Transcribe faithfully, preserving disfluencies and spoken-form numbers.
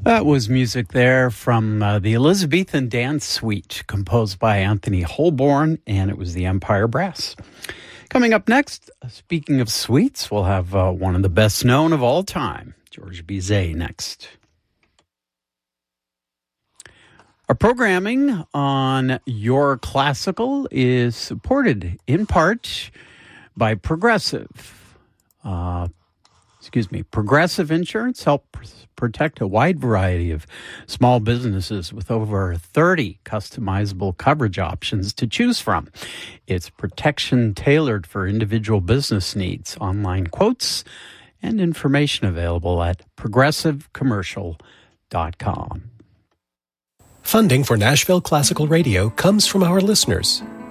That was music there from uh, the Elizabethan Dance Suite, composed by Anthony Holborn, and it was the Empire Brass. Coming up next, speaking of suites, we'll have uh, one of the best known of all time, Georges Bizet, next. Our programming on Your Classical is supported in part by Progressive. Uh, excuse me, Progressive Insurance helps protect a wide variety of small businesses with over thirty customizable coverage options to choose from. It's protection tailored for individual business needs. Online quotes and information available at progressive commercial dot com. Funding for Nashville Classical Radio comes from our listeners.